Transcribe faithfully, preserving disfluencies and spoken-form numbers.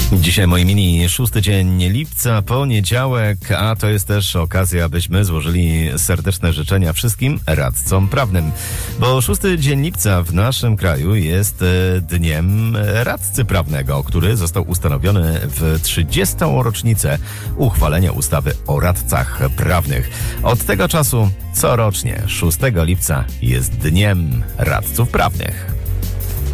Dzisiaj moi mini, szósty dzień lipca, poniedziałek, a to jest też okazja, abyśmy złożyli serdeczne życzenia wszystkim radcom prawnym. Bo szósty dzień lipca w naszym kraju jest dniem radcy prawnego, który został ustanowiony w trzydziestą rocznicę uchwalenia ustawy o radcach prawnych. Od tego czasu corocznie szóstego lipca jest dniem radców prawnych.